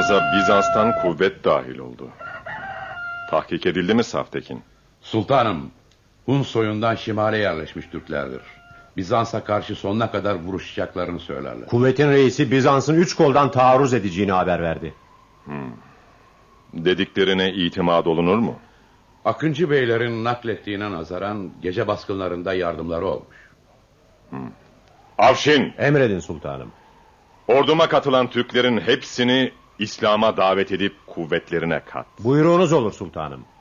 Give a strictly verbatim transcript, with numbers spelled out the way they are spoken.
ordumuza Bizans'tan kuvvet dahil oldu. Tahkik edildi mi Saftekin? Sultanım, Hun soyundan şimale yerleşmiş Türklerdir. Bizans'a karşı sonuna kadar vuruşacaklarını söylerler. Kuvvetin reisi Bizans'ın üç koldan taarruz edeceğini haber verdi. Hmm. Dediklerine itimat olunur mu? Akıncı beylerin naklettiğine nazaran gece baskınlarında yardımları olmuş. Hmm. Avşin! Emredin sultanım. Orduma katılan Türklerin hepsini İslam'a davet edip kuvvetlerine kat. Buyruğunuz olur sultanım.